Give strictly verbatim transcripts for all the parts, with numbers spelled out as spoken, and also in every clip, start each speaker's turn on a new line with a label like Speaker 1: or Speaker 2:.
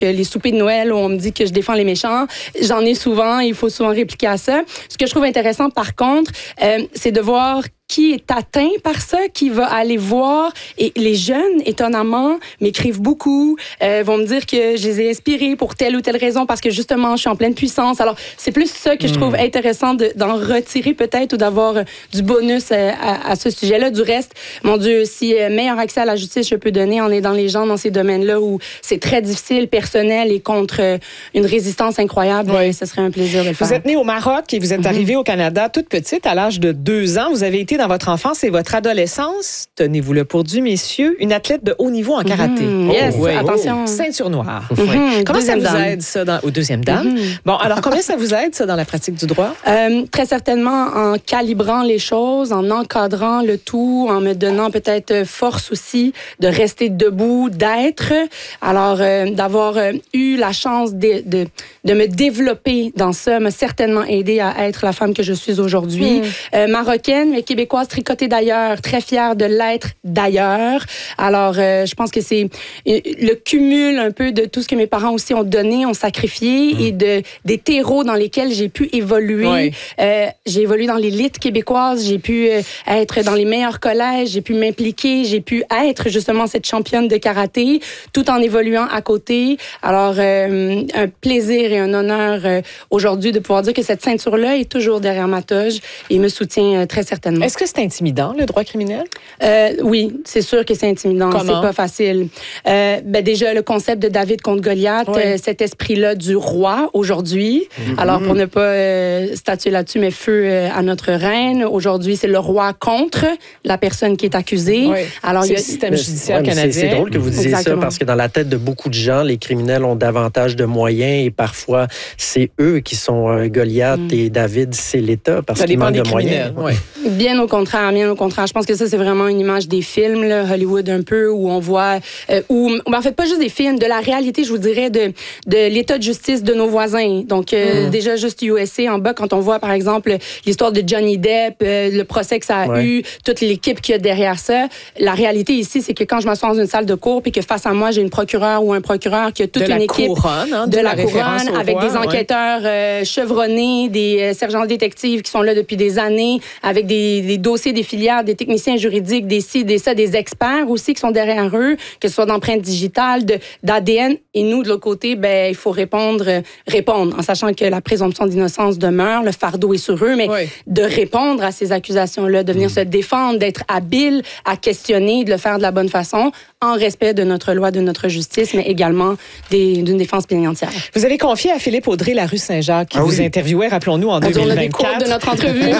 Speaker 1: les soupers de Noël où on me dit que je défends les méchants. J'en ai souvent, il faut souvent répliquer à ça. Ce que je trouve intéressant, par contre, euh, c'est de voir qui est atteint par ça, qui va aller voir. Et les jeunes, étonnamment, m'écrivent beaucoup, euh, vont me dire que je les ai inspirés pour telle ou telle raison parce que justement, je suis en pleine puissance. Alors, c'est plus ça que je trouve intéressant de, d'en retirer peut-être ou d'avoir euh, du bonus euh, à, à ce sujet-là. Du reste, mon Dieu, si euh, meilleur accès à la justice je peux donner en aidant les gens dans ces domaines-là où c'est très difficile, personnel et contre euh, une résistance incroyable, oui. ce serait un plaisir de le faire.
Speaker 2: Vous êtes née au Maroc et vous êtes mm-hmm. arrivée au Canada toute petite, à l'âge de deux ans. Vous avez été dans votre enfance et votre adolescence, tenez-vous-le pour dû, messieurs, une athlète de haut niveau en karaté.
Speaker 1: Mmh, yes,
Speaker 2: oh, oui.
Speaker 1: attention.
Speaker 2: Ceinture noire.
Speaker 1: Mmh,
Speaker 2: oui. Comment ça vous
Speaker 1: dame.
Speaker 2: aide, ça, dans... au deuxième dame? Mmh. Bon, alors, combien ça vous aide, ça, dans la pratique du droit?
Speaker 1: Euh, très certainement en calibrant les choses, en encadrant le tout, en me donnant peut-être force aussi de rester debout, d'être. Alors, euh, d'avoir euh, eu la chance de, de, de me développer dans ça m'a certainement aidé à être la femme que je suis aujourd'hui. Mmh. Euh, marocaine, mais québécoise, tricotée d'ailleurs, très fière de l'être d'ailleurs. Alors, euh, je pense que c'est le cumul un peu de tout ce que mes parents aussi ont donné, ont sacrifié mmh. et de, des terreaux dans lesquels j'ai pu évoluer. Oui. Euh, j'ai évolué dans l'élite québécoise, j'ai pu euh, être dans les meilleurs collèges, j'ai pu m'impliquer, j'ai pu être justement cette championne de karaté tout en évoluant à côté. Alors, euh, un plaisir et un honneur euh, aujourd'hui de pouvoir dire que cette ceinture-là est toujours derrière ma toge et me soutient euh, très certainement.
Speaker 2: Est-ce que c'est intimidant, le droit criminel?
Speaker 1: Euh, oui, c'est sûr que c'est intimidant.
Speaker 2: Comment?
Speaker 1: C'est pas facile. Euh, ben déjà, le concept de David contre Goliath, oui. euh, cet esprit-là du roi aujourd'hui. Mm-hmm. Alors, pour ne pas euh, statuer là-dessus, mais feu euh, à notre reine. Aujourd'hui, c'est le roi contre la personne qui est accusée.
Speaker 2: Oui.
Speaker 1: Alors,
Speaker 2: c'est
Speaker 1: il y a...
Speaker 2: le système judiciaire ouais, canadien.
Speaker 3: C'est, c'est drôle que vous disiez Exactement. ça parce que dans la tête de beaucoup de gens, les criminels ont davantage de moyens et parfois, c'est eux qui sont euh, Goliath mm. et David, c'est l'État parce qu'ils manquent de moyens.
Speaker 1: Ouais. Bien au contraire, bien au contraire. Je pense que ça, c'est vraiment une image des films, là, Hollywood un peu, où on voit, euh, où, en fait, pas juste des films, de la réalité, je vous dirais, de, de l'état de justice de nos voisins. Donc, euh, mm. déjà, juste U S A en bas, quand on voit, par exemple, l'histoire de Johnny Depp, euh, le procès que ça a ouais. eu, toute l'équipe qu'il y a derrière ça, la réalité ici, c'est que quand je m'assois dans une salle de cour, puis que face à moi, j'ai une procureure ou un procureur qui a toute
Speaker 2: de
Speaker 1: une équipe
Speaker 2: couronne, hein,
Speaker 1: de,
Speaker 2: de
Speaker 1: la,
Speaker 2: la
Speaker 1: couronne, avec
Speaker 2: roi,
Speaker 1: des enquêteurs ouais. euh, chevronnés, des euh, sergents détectives qui sont là depuis des années, avec des, des dossiers, des filières, des techniciens juridiques, des ci, des ça, des experts aussi qui sont derrière eux, que ce soit d'empreintes digitales, de, d'A D N. Et nous, de l'autre côté, ben, il faut répondre, euh, répondre, en sachant que la présomption d'innocence demeure, le fardeau est sur eux, mais oui. de répondre à ces accusations-là, de venir mmh. se défendre, d'être habile à questionner, de le faire de la bonne façon, en respect de notre loi, de notre justice, mais également des, d'une défense plénicière.
Speaker 2: Vous avez confié à Philippe Audrey la rue Saint-Jacques, qui ah oui. vous interviewait, rappelons-nous, en
Speaker 1: on
Speaker 2: deux mille vingt-quatre.
Speaker 1: On a des cours de notre entrevue.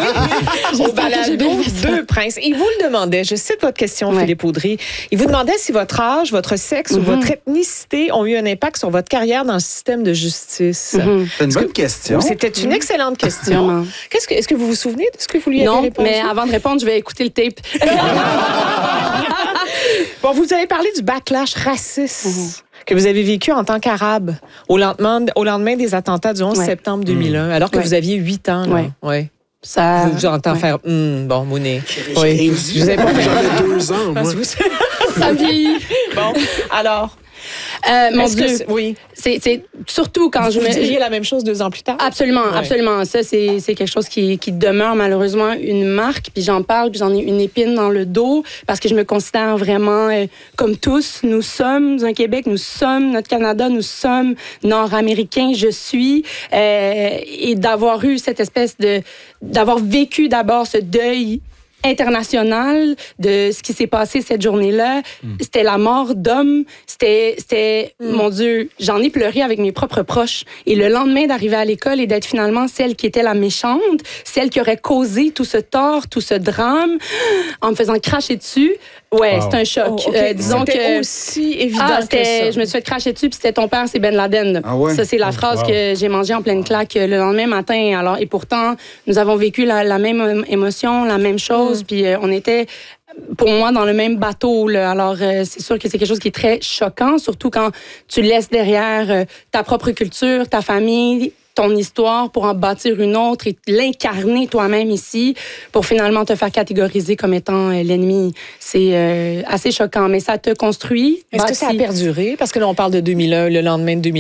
Speaker 2: Au balado Deux princes. Il vous le demandait, je cite votre question, ouais. Philippe Audrey, il vous demandait si votre âge, votre sexe mm-hmm. ou votre ethnicité ont eu un impact sur votre carrière dans le système de justice.
Speaker 4: Mm-hmm. C'est une bonne que, question.
Speaker 2: C'était une mm-hmm. excellente question. Qu'est-ce que, est-ce que vous vous souvenez de ce que vous lui
Speaker 1: non,
Speaker 2: avez répondu?
Speaker 1: Non, mais avant de répondre, je vais écouter le tape.
Speaker 2: Bon, vous avez parlé du backlash raciste mm-hmm. que vous avez vécu en tant qu'Arabe au lendemain, au lendemain des attentats du onze ouais. septembre deux mille un, mm. alors que ouais. vous aviez huit ans. Là. Ouais. Ouais.
Speaker 1: Ça...
Speaker 2: Je vous entends ouais. faire mm, bon, Mounet. Oui.
Speaker 4: Je vous ai pas fait j'avais deux ans, moi.
Speaker 1: Ça me vieillit.
Speaker 2: Bon, alors...
Speaker 1: Euh, mon
Speaker 2: Est-ce
Speaker 1: Dieu,
Speaker 2: que oui.
Speaker 1: c'est, c'est surtout quand
Speaker 2: vous
Speaker 1: je me...
Speaker 2: Vous diriez la même chose deux ans plus tard?
Speaker 1: Absolument,
Speaker 2: ouais.
Speaker 1: absolument. Ça, c'est, c'est quelque chose qui, qui demeure malheureusement une marque, puis j'en parle, puis j'en ai une épine dans le dos, parce que je me considère vraiment euh, comme tous. Nous sommes un Québec, nous sommes notre Canada, nous sommes nord-américains, je suis. Euh, et d'avoir eu cette espèce de... d'avoir vécu d'abord ce deuil international de ce qui s'est passé cette journée-là. Mm. C'était la mort d'hommes. C'était, c'était mm. mon Dieu, j'en ai pleuré avec mes propres proches. Et le lendemain d'arriver à l'école et d'être finalement celle qui était la méchante, celle qui aurait causé tout ce tort, tout ce drame, en me faisant cracher dessus, ouais, wow. c'est un choc.
Speaker 2: Oh, okay.
Speaker 1: euh, disons
Speaker 2: c'était
Speaker 1: que
Speaker 2: aussi évident
Speaker 1: ah,
Speaker 2: que ça.
Speaker 1: Je me suis fait cracher dessus, puis c'était ton père, c'est Ben Laden.
Speaker 4: Ah ouais?
Speaker 1: Ça, c'est la phrase wow. que j'ai mangée en pleine claque le lendemain matin. Alors, et pourtant, nous avons vécu la, la même émotion, la même chose. Mm. Puis euh, on était, pour moi, dans le même bateau. Là. Alors, euh, c'est sûr que c'est quelque chose qui est très choquant, surtout quand tu laisses derrière euh, ta propre culture, ta famille, ton histoire pour en bâtir une autre et l'incarner toi-même ici pour finalement te faire catégoriser comme étant euh, l'ennemi. C'est euh, assez choquant, mais ça te construit.
Speaker 2: Est-ce que ça a perduré? Parce que là, on parle de deux mille un, le lendemain de deux mille un.